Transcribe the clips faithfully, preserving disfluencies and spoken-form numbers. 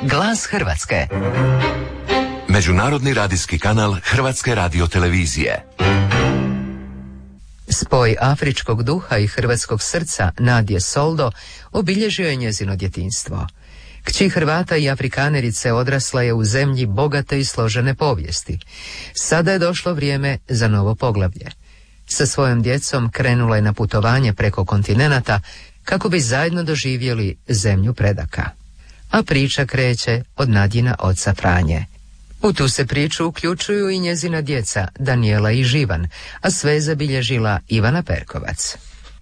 Glas Hrvatske. Međunarodni radijski kanal Hrvatske radiotelevizije. Spoj afričkog duha i hrvatskog srca Nadje Soldo obilježio je njezino djetinjstvo. Kći Hrvata i Afrikanerice odrasla je u zemlji bogate i složene povijesti. Sada je došlo vrijeme za novo poglavlje. Sa svojom djecom krenula je na putovanje preko kontinenata kako bi zajedno doživjeli zemlju predaka. A priča kreće od Nadjina oca Franje. U tu se priču uključuju i njezina djeca Danijela i Živan, a sve je zabilježila Ivana Perkovac.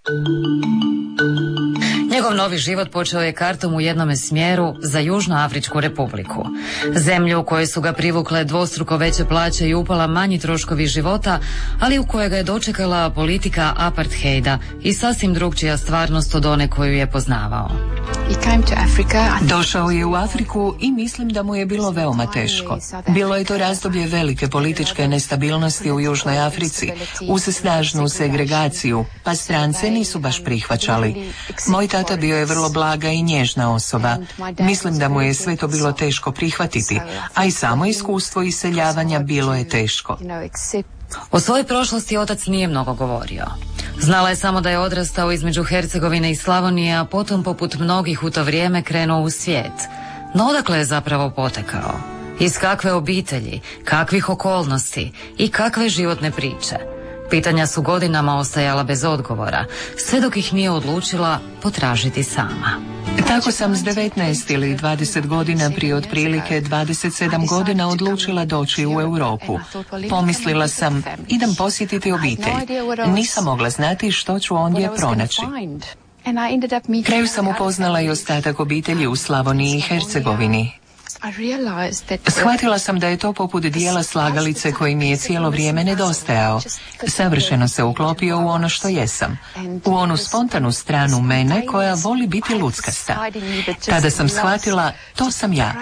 Njegov novi život počeo je kartom u jednome smjeru za Južnoafričku republiku. Zemlju u kojoj su ga privukle dvostruko veće plaće i upala manji troškovi života, ali u kojoj ga je dočekala politika apartheida i sasvim drugčija stvarnost od one koju je poznavao. Došao je u Afriku i mislim da mu je bilo veoma teško. Bilo je to razdoblje velike političke nestabilnosti u Južnoj Africi, uz snažnu segregaciju, pa strance nisu baš prihvaćali. Moj tata bio je vrlo blaga i nježna osoba. Mislim da mu je sve to bilo teško prihvatiti, a i samo iskustvo iseljavanja bilo je teško. O svojoj prošlosti otac nije mnogo govorio. Znala je samo da je odrastao između Hercegovine i Slavonije, a potom poput mnogih u to vrijeme krenuo u svijet. No odakle je zapravo potekao? Iz kakve obitelji, kakvih okolnosti i kakve životne priče? Pitanja su godinama ostajala bez odgovora, sve dok ih nije odlučila potražiti sama. Tako sam s devetnaest ili dvadeset godina prije otprilike dvadeset sedam godina odlučila doći u Europu. Pomislila sam, idem posjetiti obitelj. Nisam mogla znati što ću ondje pronaći. Kraju sam upoznala i ostatak obitelji u Slavoniji i Hercegovini. Shvatila sam da je to poput dijela slagalice koji mi je cijelo vrijeme nedostajao. Savršeno se uklopio u ono što jesam, u onu spontanu stranu mene koja voli biti luckasta. Tada sam shvatila, to sam ja.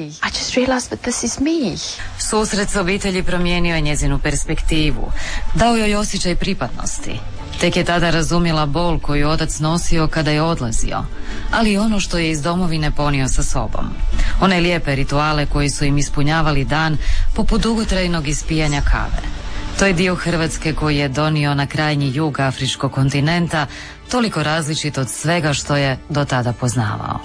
Susret s obitelji promijenio je njezinu perspektivu, dao joj osjećaj pripadnosti. Tek je tada razumjela bol koju otac nosio kada je odlazio, ali i ono što je iz domovine ponio sa sobom. One lijepe rituale koji su im ispunjavali dan, poput dugotrajnog ispijanja kave. To je dio Hrvatske koji je donio na krajnji jug afričkog kontinenta, toliko različit od svega što je do tada poznavao.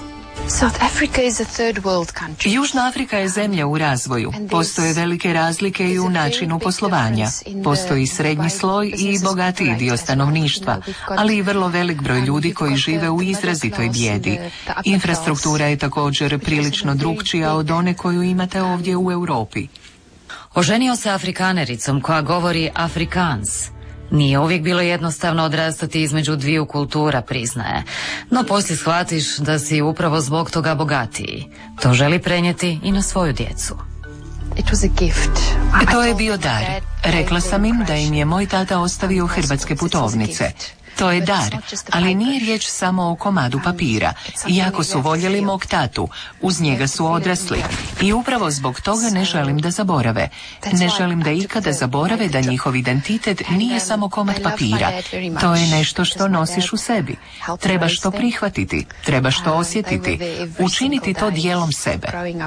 Južna Afrika je zemlja u razvoju. Postoje velike razlike i u načinu poslovanja. Postoji srednji sloj i bogatiji dio stanovništva, ali i vrlo velik broj ljudi koji žive u izrazitoj bijedi. Infrastruktura je također prilično drukčija od one koju imate ovdje u Europi. Oženio se Afrikanericom koja govori Afrikaans. Nije uvijek bilo jednostavno odrastati između dviju kultura, priznaje. No poslije shvatiš da si upravo zbog toga bogatiji. To želi prenijeti i na svoju djecu. To je bio dar. Rekla sam im da im je moj tata ostavio hrvatske putovnice. To je dar, ali nije riječ samo o komadu papira. Jako su voljeli mog tatu, uz njega su odrasli i upravo zbog toga ne želim da zaborave. Ne želim da ikada zaborave da njihov identitet nije samo komad papira. To je nešto što nosiš u sebi. Trebaš to prihvatiti, trebaš to osjetiti, učiniti to dijelom sebe.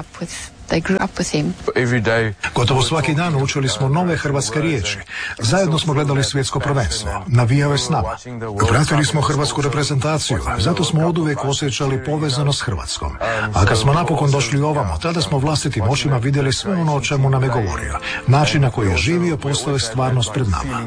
Gotovo svaki dan učili smo nove hrvatske riječi. Zajedno smo gledali svjetsko prvenstvo. Navijao je s nama. Pratili smo hrvatsku reprezentaciju, zato smo oduvijek osjećali povezanost s Hrvatskom. A kad smo napokon došli ovamo, tada smo vlastitim očima vidjeli sve ono o čemu nam je govorio. Način na koji je živio postao je stvarnost pred nama.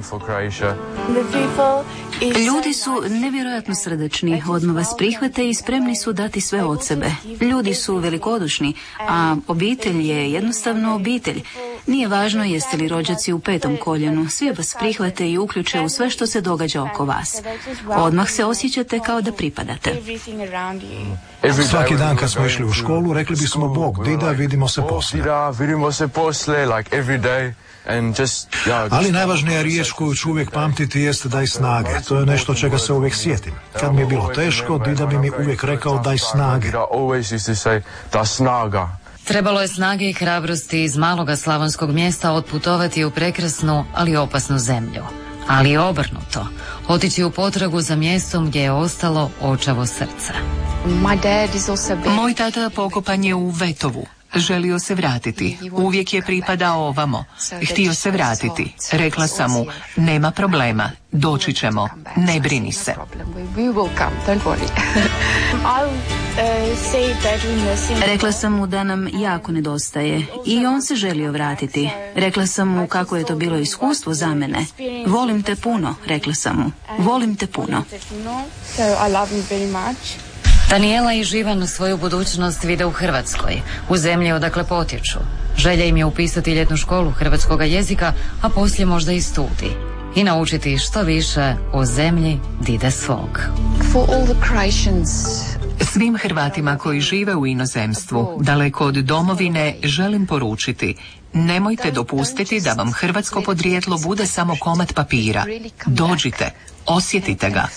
Ljudi su nevjerojatno srdečni, odmah vas prihvate i spremni su dati sve od sebe. Ljudi su velikodušni, a obitelj je jednostavno obitelj. Nije važno jeste li rođaci u petom koljenu, svi vas prihvate i uključe u sve što se događa oko vas. Odmah se osjećate kao da pripadate. Svaki dan kad smo išli u školu, rekli bismo Bog, dida, vidimo se poslije. Ali najvažnija riječ koju ću uvijek pamtiti jeste daj snage. To je nešto čega se uvijek sjetim. Kad mi je bilo teško, dida bi mi uvijek rekao daj snage. Trebalo je snage i hrabrosti iz maloga slavonskog mjesta otputovati u prekrasnu, ali opasnu zemlju. Ali obrnuto, otići u potragu za mjestom gdje je ostalo očavo srce. Moj tata pokopan je u Vetovu. Želio se vratiti. Uvijek je pripadao ovamo. Htio se vratiti. Rekla sam mu, nema problema, doći ćemo, ne brini se. Rekla sam mu da nam jako nedostaje i on se želio vratiti. Rekla sam mu kako je to bilo iskustvo za mene. Volim te puno, rekla sam mu. Volim te puno. Daniela i Živan svoju budućnost vide u Hrvatskoj, u zemlji odakle potječu. Želja im je upisati ljetnu školu hrvatskoga jezika, a poslije možda i studij. I naučiti što više o zemlji dide svog. Svim Hrvatima koji žive u inozemstvu, daleko od domovine, želim poručiti: nemojte dopustiti da vam hrvatsko podrijetlo bude samo komad papira. Dođite, osjetite ga.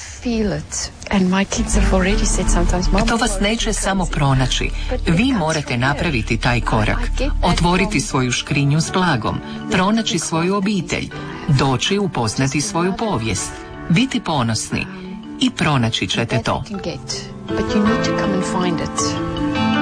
To vas neće samo pronaći. Vi morate napraviti taj korak. Otvoriti svoju škrinju s blagom, pronaći svoju obitelj, doći upoznati svoju povijest, biti ponosni i pronaći ćete to. But you need to come and find it.